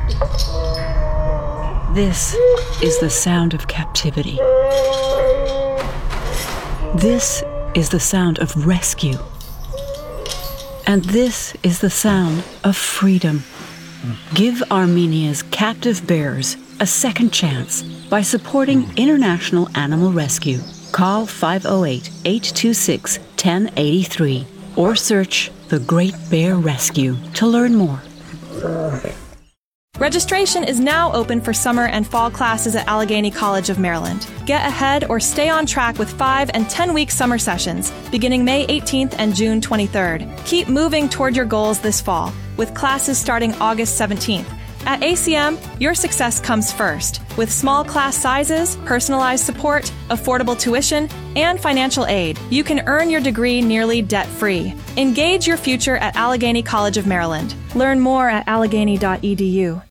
This is the sound of captivity. This is the sound of rescue. And this is the sound of freedom. Give Armenia's captive bears a second chance by supporting International Animal Rescue. Call 508-826-1083 or search The Great Bear Rescue to learn more. Registration is now open for summer and fall classes at Allegheny College of Maryland. Get ahead or stay on track with 5 and 10-week summer sessions beginning May 18th and June 23rd. Keep moving toward your goals this fall with classes starting August 17th. At ACM, your success comes first with small class sizes, personalized support, affordable tuition, and financial aid. You can earn your degree nearly debt-free. Engage your future at Allegheny College of Maryland. Learn more at allegheny.edu.